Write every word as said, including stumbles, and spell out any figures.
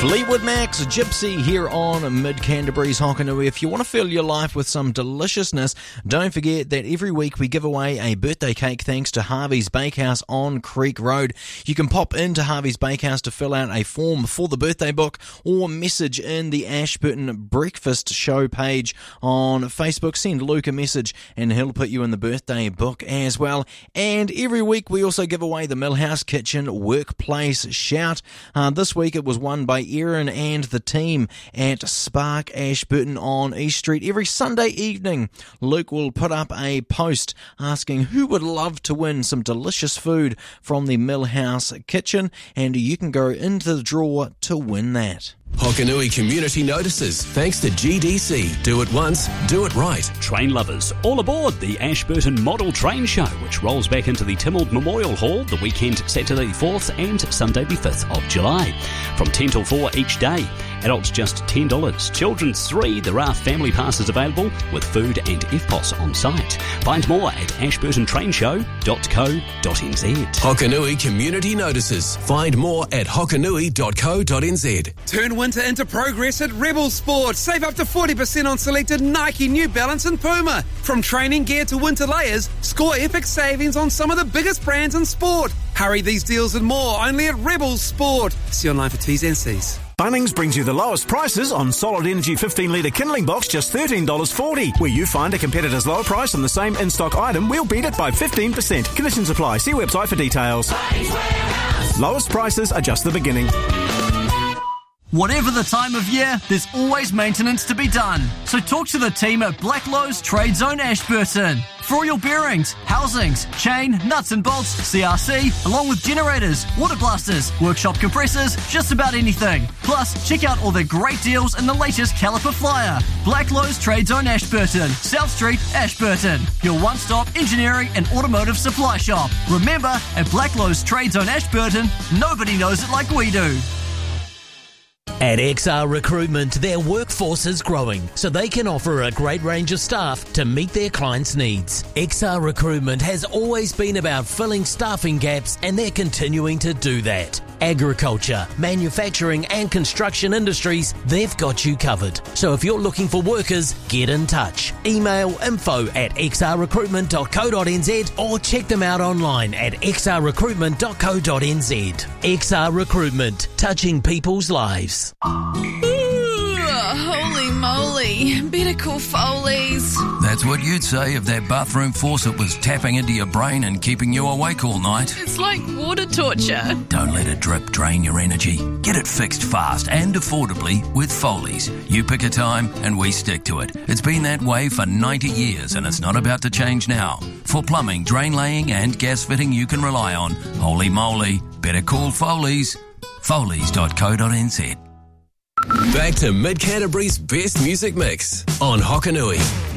Fleetwood Mac's Gypsy here on Mid-Canterbury's Hokanui. If you want to fill your life with some deliciousness, don't forget that every week we give away a birthday cake thanks to Harvey's Bakehouse on Creek Road. You can pop into Harvey's Bakehouse to fill out a form for the birthday book or message in the Ashburton Breakfast Show page on Facebook. Send Luke a message and he'll put you in the birthday book as well. And every week we also give away the Millhouse Kitchen Workplace Shout. Uh, this week it was won by Erin and the team at Spark Ashburton on East Street. Every Sunday evening, Luke will put up a post asking who would love to win some delicious food from the Millhouse Kitchen, and you can go into the draw to win that. Hokanui Community Notices, thanks to G D C. Do it once, do it right. Train lovers, all aboard the Ashburton Model Train Show, which rolls back into the Tynwald Memorial Hall the weekend Saturday the fourth and Sunday the fifth of July. From ten till four each day. Adults just ten dollars. Children's three. There are family passes available with food and F P O S on site. Find more at ashburton train show dot co dot n z. Hokanui Community Notices. Find more at hokanui dot co dot n z. Turn winter into progress at Rebel Sport. Save up to forty percent on selected Nike, New Balance and Puma. From training gear to winter layers, score epic savings on some of the biggest brands in sport. Hurry, these deals and more only at Rebel Sport. See online for T's and C's. Bunnings brings you the lowest prices on Solid Energy fifteen litre kindling box, just thirteen dollars forty. Where you find a competitor's low price on the same in-stock item, we'll beat it by fifteen percent. Conditions apply. See website for details. Lowest prices are just the beginning. Whatever the time of year, there's always maintenance to be done. So talk to the team at Blacklowe's Trade Zone Ashburton. For all your bearings, housings, chain, nuts and bolts, C R C, along with generators, water blasters, workshop compressors, just about anything. Plus, check out all their great deals in the latest caliper flyer. Blacklowe's Trade Zone Ashburton, South Street, Ashburton. Your one-stop engineering and automotive supply shop. Remember, at Blacklowe's Trade Zone Ashburton, nobody knows it like we do. At X R Recruitment, their workforce is growing, so they can offer a great range of staff to meet their clients' needs. X R Recruitment has always been about filling staffing gaps, and they're continuing to do that. Agriculture, manufacturing and construction industries, they've got you covered. So if you're looking for workers, get in touch. Email info at x r recruitment dot co dot n z or check them out online at x r recruitment dot co dot n z. X R Recruitment, touching people's lives. Ooh, holy moly. Better call Foley's. That's what you'd say if that bathroom faucet was tapping into your brain and keeping you awake all night. It's like water torture. Don't let a drip drain your energy. Get it fixed fast and affordably with Foley's. You pick a time and we stick to it. It's been that way for ninety years and it's not about to change now. For plumbing, drain laying and gas fitting you can rely on, holy moly, better call Foley's. Foley's dot co dot n z. Back to Mid-Canterbury's best music mix on Hokanui.